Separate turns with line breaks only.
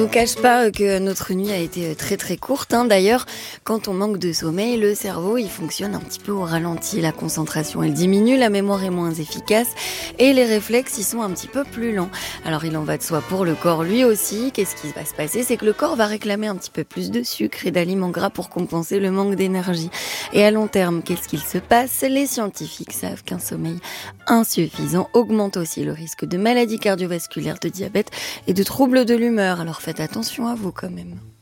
Je ne vous cache pas que notre nuit a été très très courte. D'ailleurs, quand on manque de sommeil, le cerveau il fonctionne un petit peu au ralenti. La concentration elle diminue, la mémoire est moins efficace et les réflexes ils sont un petit peu plus lents. Alors il en va de soi pour le corps lui aussi. Qu'est-ce qui va se passer? C'est que le corps va réclamer un petit peu plus de sucre et d'aliments gras pour compenser le manque d'énergie. Et à long terme, qu'est-ce qu'il se passe? Les scientifiques savent qu'un sommeil insuffisant augmente aussi le risque de maladies cardiovasculaires, de diabète et de troubles de l'humeur. Alors faites attention à vous quand même.